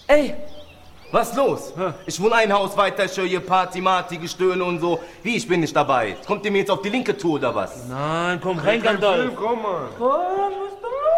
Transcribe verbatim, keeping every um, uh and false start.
Ey, was los? Hä? Ich wohne ein Haus weiter, ich höre hier Party, Marty, Gestöhne und so. Wie, ich bin nicht dabei? Kommt ihr mir jetzt auf die linke Tour oder was? Nein, komm rein, Gandalf. Komm mal. Komm,